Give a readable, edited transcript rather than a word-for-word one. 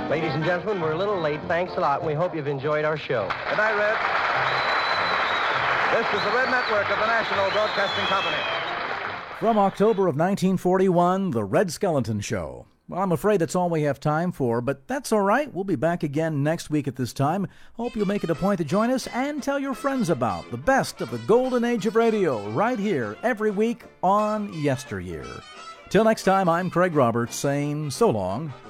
Ladies and gentlemen, we're a little late. Thanks a lot, and we hope you've enjoyed our show. Good night, Red. This is the Red Network of the National Broadcasting Company. From October of 1941, The Red Skelton Show. Well, I'm afraid that's all we have time for, but that's all right. We'll be back again next week at this time. Hope you'll make it a point to join us and tell your friends about the best of the golden age of radio right here every week on Yesteryear. Till next time, I'm Craig Roberts saying so long